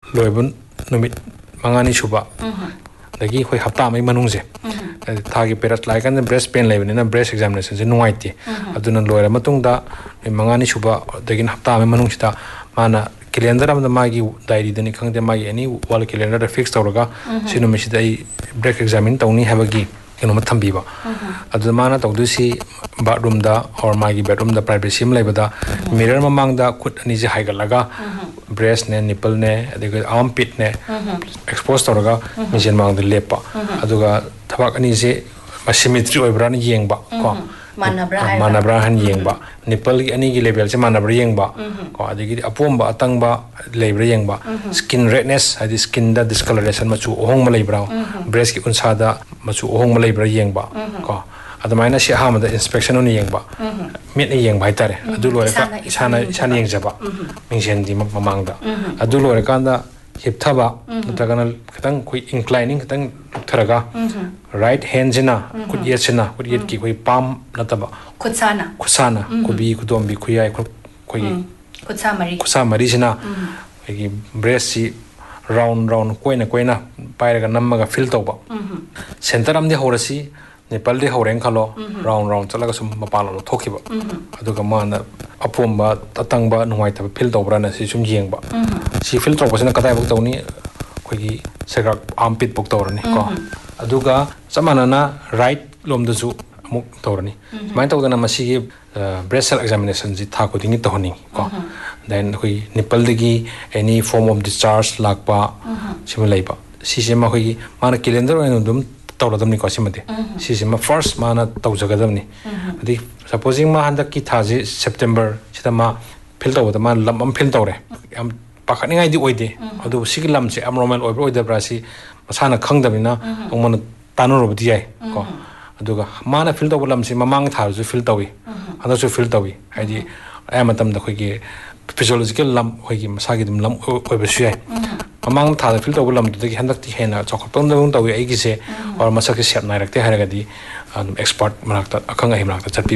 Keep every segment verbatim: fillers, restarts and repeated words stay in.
loibun numit mangani suba dagi khoi hapta mai manungse thagi perat lai kan breast pain leibani na breast examination je nuaiti aduna loira matungda mangani suba dagi hapta mai manungsita mana calendar am da magi diary dani khangde magi ani wall calendar fix tawraga sinumi sidai breast examine tawni habagi keno mathambi ba adu mana tawdusi bathroom da or magi bedroom da privacy am leibada mirror mamang da khut ani je haigalaga breast ne nipple ne adiga armpit ne expose tawraga mission mang da lepa aduga thabak ani je symmetry oibra ni yengba ko manabra manabra han yengba nipple gi ani gi level se manabra yengba ko adigi apomba atangba leibra yengba skin redness adi skin da discoloration machu ohong ma leibra breast ki unsa da machu ohong ma leibra yengba ko adamaina si hamada inspection oni yengba mit ni yengba haitare adu lore ka isana isana yengjaba mingsen di mamangda adu lore kanda hipthaba natagana khitang koi inclining khitang tharaga right hand jina kut yet sina kut yet ki koi palm nataba kutsana kusana kubi kudombi kuyai koi kutsa mari kusa mari jina ki breast si round round koina koina pairaga namaga fill tawba center am de horasi Nepal de horeng khalo round round chalaga sum mapalo thokiba aduga mana apomba atangba nuai ta fill tawbra na si sum yengba si fill tawba sina kadai bok tawni khogi segrak armpit bok tawrani ko aduga samana na right lom da su amuk tawrani mai tawdana masigi breast cell examination ji tha ko dingi tawni ko then khoi nipple digi any form of discharge lakpa simulaiba si sema khoi mana calendar oin dum tawradamni ko simate si sema first mana tawjagadamni adi supposing ma handak ki thaji September sita ma fill tawda ma lam am fill tawre am pakhani ngai di oide adu sigi lam se abnormal oibro oida brasi masana khangdamina ongmana tanurobdi yai ko aduga mana fill tawba lam se mamang tharju fill tawi adasu fill tawi haidi ay matam da khogi physiological lam khogi masagi dum lam oibasu yai mamang tha fill tawba lam dagi handak ti hena chokpang dong tawi ai gi se or masaki sep nairakte haragadi expert manakta akanga himrakta chatpi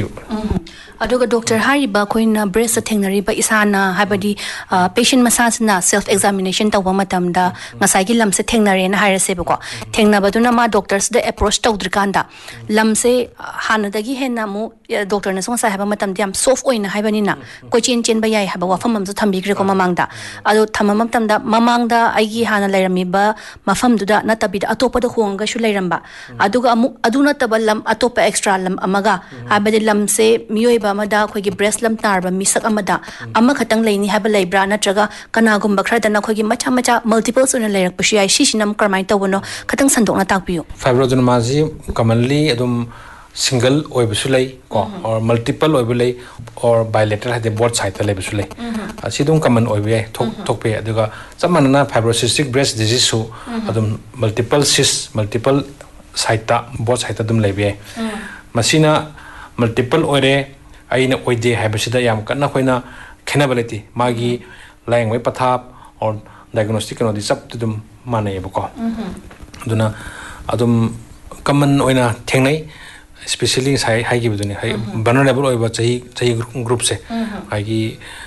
aduga doctor hariba koina breast thengnari ba isana habadi patient masasna self examination tawba matamda ngasai gi lamse thengnare na hairase bako thengna baduna ma doctors the approach tawdrikanda lamse hanadagi henna mu doctor na song sa haba matam diam soft oina habani na ko chen chen ba yai haba wafam amzu thambigre ko mamangda adu thamamam tamda mamangda aigi hana lairami ba mafam duda natabida atopa da huanga shu lairamba aduga amu aduna tabalam atopa extra lam amaga habadi lamse miyoi ba amada khogi breast lam tarba misak amada amma khatang leini haba leibra natraga kanagum bakra dana khogi macha macha multiple suna leirak pashi ai shishinam karmai tawno khatang sandokna takpiyo fibroadenoma ji commonly adum single oibusulai ko or multiple oibulai or bilateral hade both side lei busulai asidum common oibe thok thokpe aduga samanana fibrocystic breast disease su adum multiple cyst multiple side ta both side adum leibe masina multiple oire aina oide habasida yam kana khoina khenabalati magi laing wai pathap or diagnostic no di sab tudum manai bako aduna adum common oina thengnai especially sai hai gi buduni hai vulnerable oiba chahi chahi group se hai gi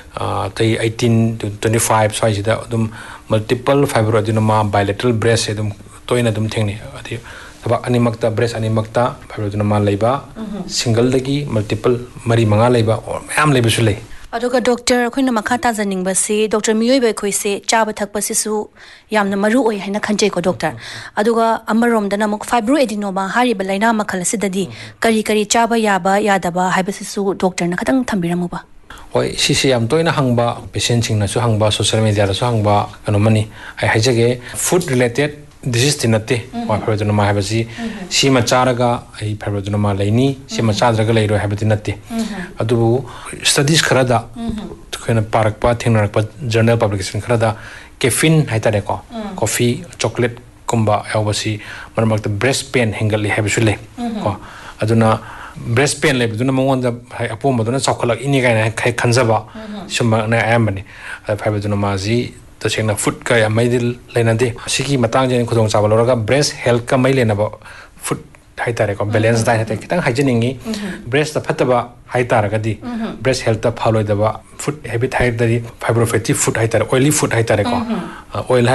tai eighteen to twenty-five sai sida adum multiple fibroadenoma bilateral breast adum toina adum thengnai adi taba animakta breast animakta fibroadenoma leiba single dagi multiple mari manga leiba or am leiba su lei aduga doctor khoina makha ta janing ba se doctor miyoi ba khoi se chaba thakpa si su yamna maru oi haina khanjai ko doctor aduga amarom dana muk fibroadenoma hari ba laina makhal sidadi kari kari chaba yaba yadaba haiba si su doctor na khatang thambiramu ba oi si si am toina hangba patient sing na su hangba social media ra su hangba kanu mani ai haijage food related disease tinate wa fibroadenoma habasi si ma charaga ai fibroadenoma leini si ma chadraga leiro habati natte adu studies kharada khena parak pa thengnarak pa journal publication kharada caffeine haitare ko coffee chocolate kumba awasi marmak the breast pain hengali habisule ko aduna breast pain le biduna mongonda apom baduna chokhalak ini gaina khai khanjaba summa na ayambani fibroadenoma ji tachena food ka amaidil leinade sigi matang jen khudong chawal oraga breast health ka mai lena ba food haitare ko balance diet hate kitang hygienic breast ta phataba haitara gadi breast health ta follow daba food habit haitari fibrofatty food haitare oily food haitare ko oil